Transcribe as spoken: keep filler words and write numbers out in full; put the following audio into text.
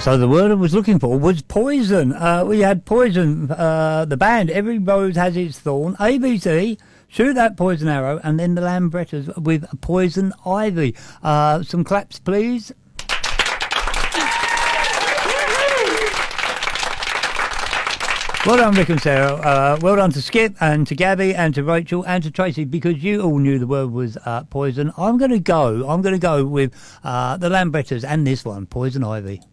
So the word I was looking for was poison. Uh, we had Poison, uh, the band, Every Rose Has Its Thorn, A B C, Shoot That Poison Arrow, and then the Lambrettas with Poison Ivy. Uh, some claps, please. Well done, Rick and Sarah. Uh, well done to Skip and to Gabby and to Rachel and to Tracy, because you all knew the word was uh, poison. I'm going to go. I'm going to go with uh, the Lambrettas and this one, Poison Ivy.